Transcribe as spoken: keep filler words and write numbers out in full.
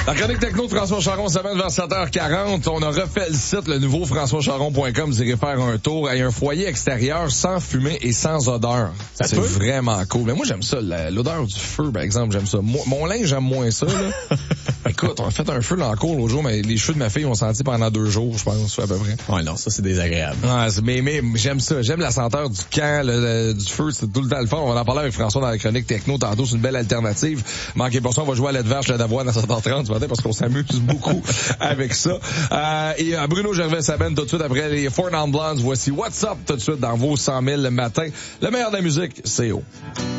La chronique techno de François Charon s'amène vers sept heures quarante. On a refait le site, le nouveau françois charon point com. Vous irez faire un tour. Il y a un foyer extérieur sans fumée et sans odeur. Ça C'est peut? Vraiment cool. Mais moi, j'aime ça. L'odeur du feu, par exemple, j'aime ça. Moi, mon linge, j'aime moins ça, là. Écoute, on a fait un feu dans le cour l'autre jour, mais les cheveux de ma fille ont senti pendant deux jours, je pense, à peu près. Ouais, non, ça, c'est désagréable. Ouais, mais, mais j'aime ça. J'aime la senteur du camp, le, le, du feu. C'est tout le temps le fun. On va en parler avec François dans la chronique techno. Tantôt, c'est une belle alternative. Manquez pas ça, on va jouer à l'aide vache, l'aide d'avoine à sept heures trente du matin parce qu'on s'amuse beaucoup avec ça. Euh, et euh, Bruno Gervais-Sabine, tout de suite après les Four Non Blondes, voici What's Up tout de suite dans vos cent mille le matin. Le meilleur de la musique, c'est haut.